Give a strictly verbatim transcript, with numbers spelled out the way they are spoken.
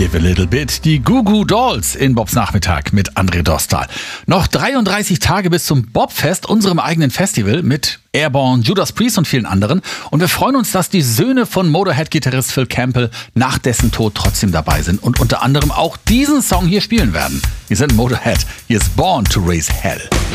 Give a Little Bit. Die Goo Goo Dolls in Bobs Nachmittag mit André Dostal. Noch dreiunddreißig Tage bis zum Bobfest, unserem eigenen Festival mit Airborne, Judas Priest und vielen anderen. Und wir freuen uns, dass die Söhne von Motorhead-Gitarrist Phil Campbell nach dessen Tod trotzdem dabei sind und unter anderem auch diesen Song hier spielen werden. Wir sind Motorhead. Hier ist Born to Raise Hell.